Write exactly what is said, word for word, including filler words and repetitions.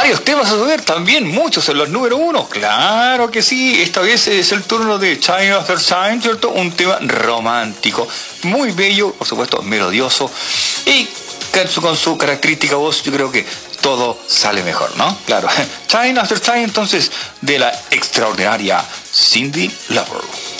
varios temas a subir, también muchos en los número uno. Claro que sí, esta vez es el turno de Time After Time, ¿cierto? Un tema romántico, muy bello, por supuesto, melodioso, y con su, con su característica voz, yo creo que todo sale mejor, ¿no? Claro. Time After Time, entonces, de la extraordinaria Cyndi Lauper.